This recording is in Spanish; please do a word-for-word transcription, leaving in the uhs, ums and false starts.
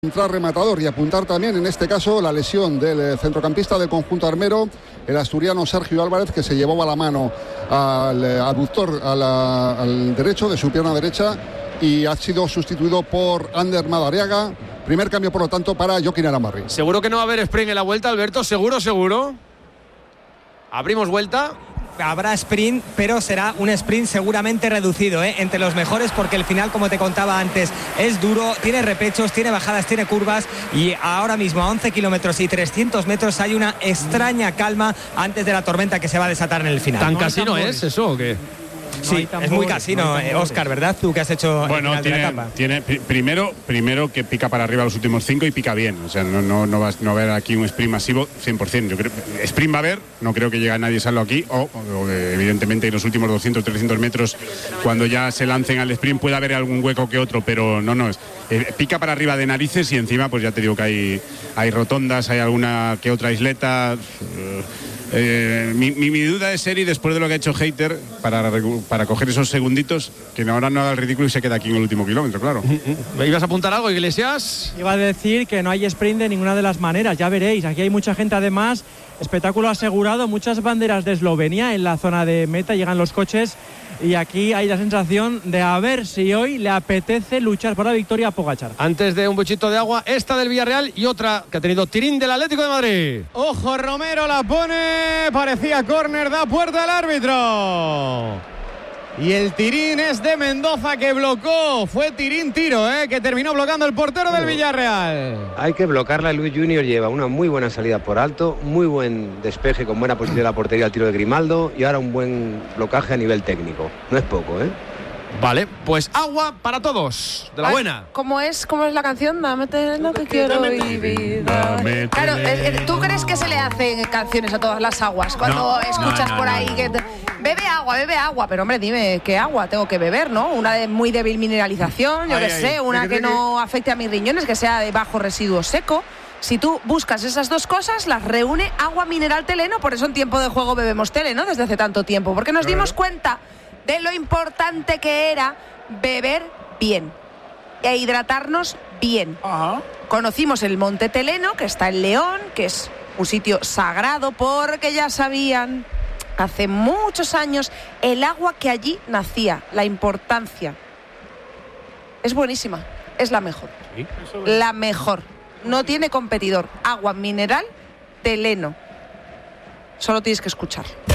rematador. Y apuntar también en este caso la lesión del centrocampista del conjunto armero, el asturiano Sergio Álvarez, que se llevó a la mano al aductor, a la, al derecho de su pierna derecha, y ha sido sustituido por Ander Madariaga. Primer cambio, por lo tanto, para Joaquín Arambarri. Seguro que no va a haber sprint en la vuelta, Alberto. Seguro, seguro. Abrimos vuelta. Habrá sprint, pero será un sprint seguramente reducido, ¿eh? Entre los mejores, porque el final, como te contaba antes, es duro, tiene repechos, tiene bajadas, tiene curvas, y ahora mismo a once kilómetros y trescientos metros hay una extraña calma antes de la tormenta que se va a desatar en el final. ¿Tan casino es eso o qué? Sí, no es muy casino, eh, Óscar, ¿verdad? Tú que has hecho bueno, el final tiene, de la etapa. tiene primero, primero que pica para arriba los últimos cinco y pica bien. O sea, no, no, no, va, no va a haber aquí un sprint masivo cien por ciento. Yo creo, sprint va a haber, no creo que llegue a nadie salvo aquí. O, o evidentemente en los últimos doscientos, trescientos metros, cuando ya se lancen al sprint, puede haber algún hueco que otro, pero no, no. Es, eh, pica para arriba de narices y encima, pues ya te digo que hay, hay rotondas, hay alguna que otra isleta. Eh, Eh, mi, mi, mi duda es Eri, después de lo que ha hecho Hayter, para, para coger esos segunditos, que ahora no haga el ridículo y se queda aquí en el último kilómetro, claro. ¿Me ibas a apuntar algo, Iglesias? Iba a decir que no hay sprint de ninguna de las maneras, ya veréis. Aquí hay mucha gente, además, espectáculo asegurado, muchas banderas de Eslovenia en la zona de meta, llegan los coches. Y aquí hay la sensación de a ver si hoy le apetece luchar por la victoria a Pogačar. Antes de un buchito de agua, esta del Villarreal y otra que ha tenido tirín del Atlético de Madrid. Ojo, Romero la pone, parecía córner, da puerta al árbitro. Y el tirín es de Mendoza, que blocó. Fue tirín tiro, ¿eh? Que terminó bloqueando el portero del Villarreal. Hay que bloquearla. Luis Junior lleva una muy buena salida por alto, muy buen despeje con buena posición de la portería al tiro de Grimaldo, y ahora un buen blocaje a nivel técnico. No es poco, ¿eh? Vale, pues agua para todos, de la Ay, buena. ¿Cómo es? ¿Cómo es la canción? Dame lo que quiero vivir. Claro, eh, ¿tú crees que se le hacen canciones a todas las aguas? Cuando No, escuchas no, no, por no, ahí no. que te- bebe agua, bebe agua, pero hombre, dime qué agua tengo que beber, ¿no? Una de muy débil mineralización, yo Ay, qué ay, sé, una triqui, que triqui. no afecte a mis riñones, que sea de bajo residuo seco. Si tú buscas esas dos cosas, las reúne Agua Mineral Teleno. Por eso en Tiempo de Juego bebemos Teleno desde hace tanto tiempo, porque nos dimos cuenta de lo importante que era beber bien e hidratarnos bien. Ajá. Conocimos el Monte Teleno, que está en León, que es un sitio sagrado, porque ya sabían hace muchos años el agua que allí nacía, la importancia. Es buenísima, es la mejor. La mejor. No tiene competidor. Agua mineral Teleno. Solo tienes que escuchar.